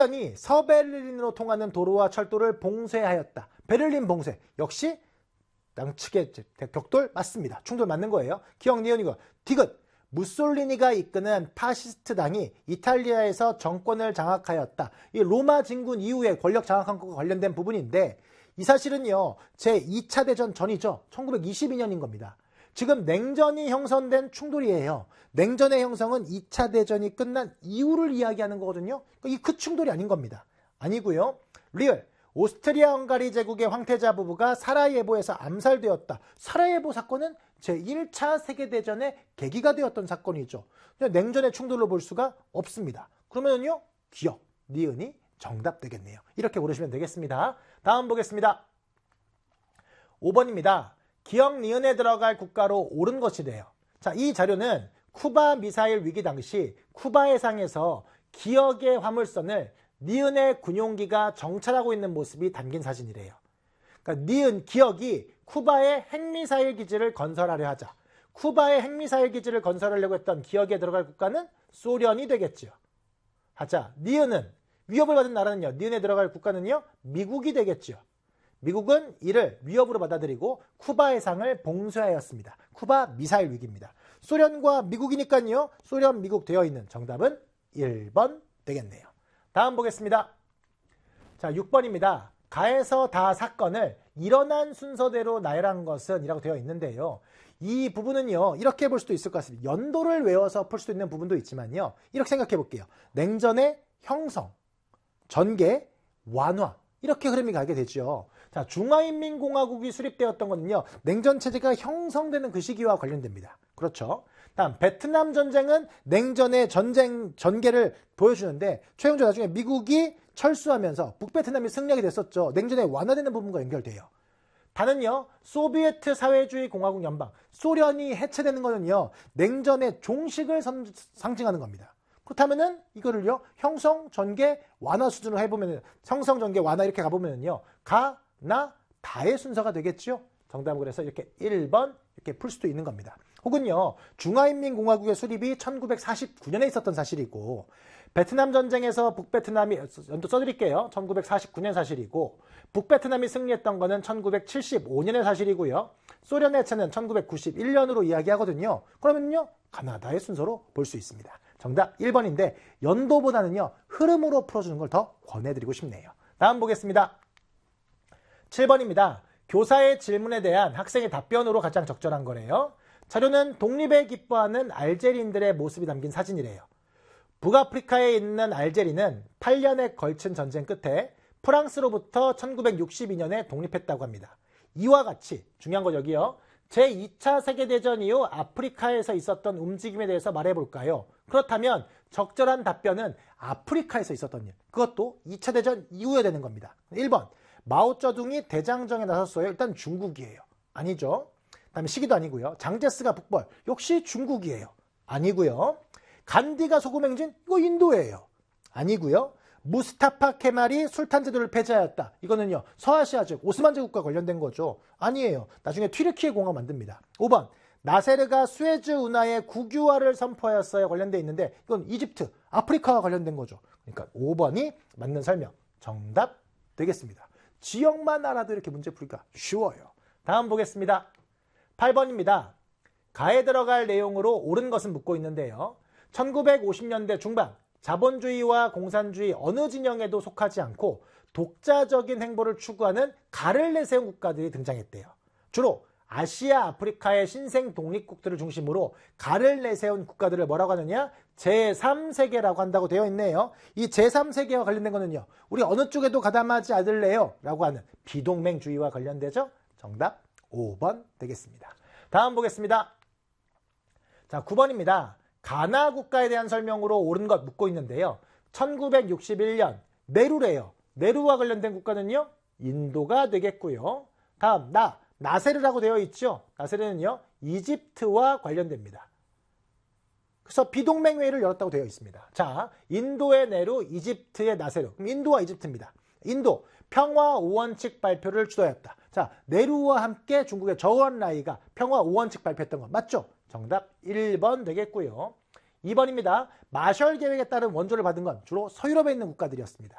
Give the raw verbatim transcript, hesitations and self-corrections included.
소련이 서베를린으로 통하는 도로와 철도를 봉쇄하였다. 베를린 봉쇄 역시 양측의 격돌 맞습니다. 충돌 맞는 거예요. 기억 니은이고 디귿 무솔리니가 이끄는 파시스트 당이 이탈리아에서 정권을 장악하였다. 이 로마 진군 이후에 권력 장악한 것과 관련된 부분인데 이 사실은요 제이 차 대전 전이죠. 천구백이십이 년인 겁니다. 지금 냉전이 형성된 충돌이에요. 냉전의 형성은 이 차 대전이 끝난 이후를 이야기하는 거거든요. 이 그 충돌이 아닌 겁니다. 아니고요. 리을 오스트리아 헝가리 제국의 황태자 부부가 사라예보에서 암살되었다. 사라예보 사건은 제일 차 세계대전의 계기가 되었던 사건이죠. 냉전의 충돌로 볼 수가 없습니다. 그러면요 기억, 니은이 정답 되겠네요. 이렇게 고르시면 되겠습니다. 다음 보겠습니다. 오 번입니다. 기억, 니은에 들어갈 국가로 옳은 것이 돼요. 자, 이 자료는 쿠바 미사일 위기 당시 쿠바 해상에서 기억의 화물선을 니은의 군용기가 정찰하고 있는 모습이 담긴 사진이래요. 그러니까 니은, 기억이 쿠바의 핵미사일 기지를 건설하려 하자. 쿠바의 핵미사일 기지를 건설하려고 했던 기억에 들어갈 국가는 소련이 되겠죠. 하자, 니은은 위협을 받은 나라는요. 니은에 들어갈 국가는요. 미국이 되겠죠. 미국은 이를 위협으로 받아들이고 쿠바 해상을 봉쇄하였습니다. 쿠바 미사일 위기입니다. 소련과 미국이니까요. 소련, 미국 되어 있는 정답은 일 번 되겠네요. 다음 보겠습니다. 자, 육 번입니다. 가에서 다 사건을 일어난 순서대로 나열한 것은 이라고 되어 있는데요. 이 부분은요. 이렇게 볼 수도 있을 것 같습니다. 연도를 외워서 풀 수도 있는 부분도 있지만요. 이렇게 생각해 볼게요. 냉전의 형성, 전개, 완화 이렇게 흐름이 가게 되죠. 자, 중화인민공화국이 수립되었던 것은요. 냉전 체제가 형성되는 그 시기와 관련됩니다. 그렇죠. 다음 베트남 전쟁은 냉전의 전쟁 전개를 보여주는데 최종적으로 나중에 미국이 철수하면서 북베트남이 승리하게 됐었죠. 냉전에 완화되는 부분과 연결돼요. 다는요. 소비에트 사회주의 공화국 연방 소련이 해체되는 것은요. 냉전의 종식을 선, 상징하는 겁니다. 그렇다면은 이거를요. 형성, 전개, 완화 수준으로 해보면 형성, 전개, 완화 이렇게 가보면요. 가, 나, 다의 순서가 되겠죠. 정답은 그래서 이렇게 일 번 이렇게 풀 수도 있는 겁니다. 혹은요. 중화인민공화국의 수립이 천구백사십구 년에 있었던 사실이고 베트남 전쟁에서 북베트남이 연도 써드릴게요. 천구백사십구 년 사실이고 북베트남이 승리했던 거는 천구백칠십오 년의 사실이고요. 소련 해체는 천구백구십일 년으로 이야기하거든요. 그러면요. 가나다의 순서로 볼 수 있습니다. 정답 일 번인데 연도보다는요. 흐름으로 풀어주는 걸 더 권해드리고 싶네요. 다음 보겠습니다. 칠 번입니다. 교사의 질문에 대한 학생의 답변으로 가장 적절한 거래요. 자료는 독립에 기뻐하는 알제리인들의 모습이 담긴 사진이래요. 북아프리카에 있는 알제리는 팔 년에 걸친 전쟁 끝에 프랑스로부터 천구백육십이 년에 독립했다고 합니다. 이와 같이 중요한 건 여기요. 제이 차 세계대전 이후 아프리카에서 있었던 움직임에 대해서 말해볼까요? 그렇다면 적절한 답변은 아프리카에서 있었던 일. 그것도 이 차 대전 이후에 되는 겁니다. 일 번 마오쩌둥이 대장정에 나섰어요. 일단 중국이에요. 아니죠. 그다음에 시기도 아니고요. 장제스가 북벌 역시 중국이에요. 아니고요. 간디가 소금행진 이거 인도예요. 아니고요. 무스타파 케말이 술탄 제도를 폐지하였다. 이거는요. 서아시아 즉 오스만 제국과 관련된 거죠. 아니에요. 나중에 튀르키예 공화 만듭니다. 오 번 나세르가 수에즈 운하의 국유화를 선포하였어요. 관련돼 있는데 이건 이집트, 아프리카와 관련된 거죠. 그러니까 오 번이 맞는 설명. 정답 되겠습니다. 지역만 알아도 이렇게 문제 풀기가 쉬워요. 다음 보겠습니다. 팔 번입니다. 가에 들어갈 내용으로 옳은 것은 묻고 있는데요. 천구백오십 년대 중반 자본주의와 공산주의 어느 진영에도 속하지 않고 독자적인 행보를 추구하는 가를 내세운 국가들이 등장했대요. 주로 아시아, 아프리카의 신생 독립국들을 중심으로 가를 내세운 국가들을 뭐라고 하느냐? 제삼 세계라고 한다고 되어 있네요. 이 제삼 세계와 관련된 거는요. 우리 어느 쪽에도 가담하지 않을래요? 라고 하는 비동맹주의와 관련되죠? 정답 오 번 되겠습니다. 다음 보겠습니다. 자, 구 번입니다. 가나 국가에 대한 설명으로 옳은 것 묻고 있는데요. 천구백육십일 년 네루래요. 네루와 관련된 국가는요. 인도가 되겠고요. 다음 나, 나세르라고 되어 있죠. 나세르는요. 이집트와 관련됩니다. 그래서 비동맹회의를 열었다고 되어 있습니다. 자, 인도의 네루, 이집트의 나세르. 그럼 인도와 이집트입니다. 인도 평화 오 원칙 발표를 주도했다. 자, 네루와 함께 중국의 저우언라이가 평화 오 원칙 발표했던 거 맞죠? 정답 일 번 되겠고요. 이 번입니다. 마셜 계획에 따른 원조를 받은 건 주로 서유럽에 있는 국가들이었습니다.